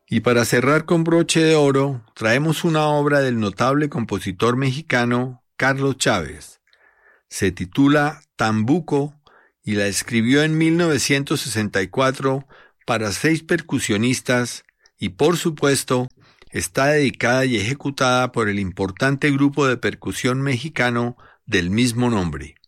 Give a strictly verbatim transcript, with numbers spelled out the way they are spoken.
Y para cerrar con broche de oro, traemos una obra del notable compositor mexicano Carlos Chávez. Se titula Tambuco y la escribió en mil novecientos sesenta y cuatro para seis percusionistas y, por supuesto, está dedicada y ejecutada por el importante grupo de percusión mexicano del mismo nombre.